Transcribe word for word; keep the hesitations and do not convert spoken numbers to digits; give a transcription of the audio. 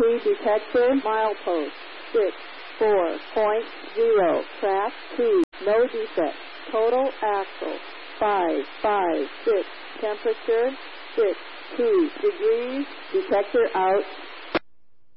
degree detector, milepost, six, four point zero, track two, no defect, total axle, five, five, six, temperature, six, two degrees, detector out,